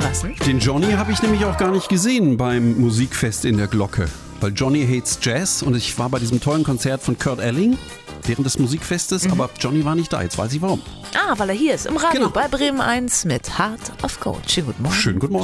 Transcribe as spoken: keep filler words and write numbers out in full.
passend. Den Johnny habe ich nämlich auch gar nicht gesehen beim Musikfest in der Glocke. Weil Johnny hates Jazz und ich war bei diesem tollen Konzert von Kurt Elling während des Musikfestes, mhm. aber Johnny war nicht da. Jetzt weiß ich warum. Ah, weil er hier ist, im Radio Genau. bei Bremen eins mit Heart of Gold. Schönen guten Morgen. Schönen guten Morgen.